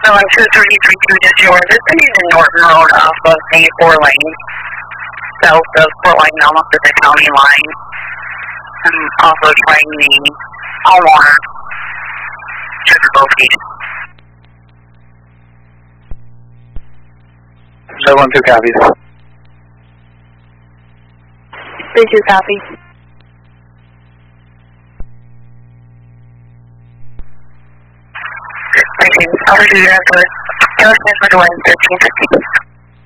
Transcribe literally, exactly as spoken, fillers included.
on two thirty-three two to zero. This is in Norton Road off of the four lane, south of four lane, almost at the county line. I'm also trying the homeowner trigger location. seven one two copies. three two copy. Thank you. I'll do that for thirteen fifty.